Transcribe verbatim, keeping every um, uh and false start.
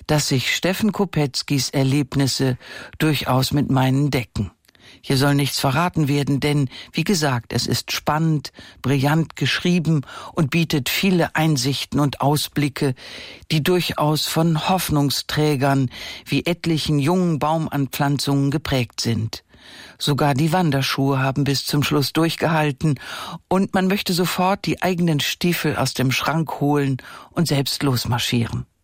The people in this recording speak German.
dass sich Steffen Kopetzkys Erlebnisse durchaus mit meinen decken. Hier soll nichts verraten werden, denn, wie gesagt, es ist spannend, brillant geschrieben und bietet viele Einsichten und Ausblicke, die durchaus von Hoffnungsträgern wie etlichen jungen Baumanpflanzungen geprägt sind. Sogar die Wanderschuhe haben bis zum Schluss durchgehalten und man möchte sofort die eigenen Stiefel aus dem Schrank holen und selbst losmarschieren.